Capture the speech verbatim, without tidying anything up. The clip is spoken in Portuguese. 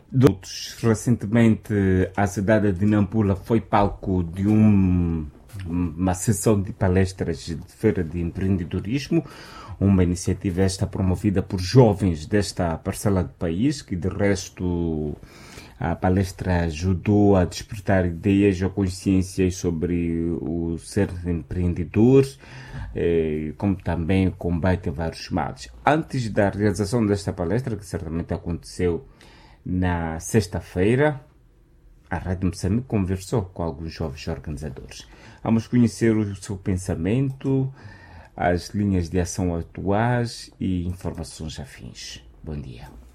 Outros, recentemente, a cidade de Nampula foi palco de um, uma sessão de palestras de feira de empreendedorismo, uma iniciativa esta promovida por jovens desta parcela do país, que de resto a palestra ajudou a despertar ideias ou consciências sobre o ser empreendedor, eh, como também o combate a vários males. Antes da realização desta palestra, que certamente aconteceu na sexta-feira, a Rádio Moçambique conversou com alguns jovens organizadores. Vamos conhecer o seu pensamento, as linhas de ação atuais e informações afins. Bom dia.